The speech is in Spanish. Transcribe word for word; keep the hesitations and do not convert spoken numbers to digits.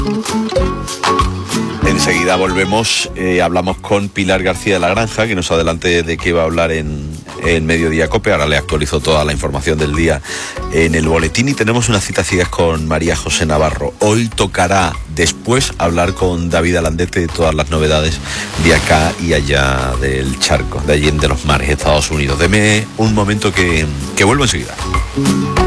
Enseguida volvemos, eh, hablamos con Pilar García de la Granja, que nos adelante de qué va a hablar en el Mediodía Cope. Ahora le actualizo toda la información del día en el boletín y tenemos una cita ciegas con María José Navarro. Hoy tocará después hablar con David Alandete de todas las novedades de acá y allá del charco, de allí de los mares, Estados Unidos. Deme un momento que, que vuelvo enseguida.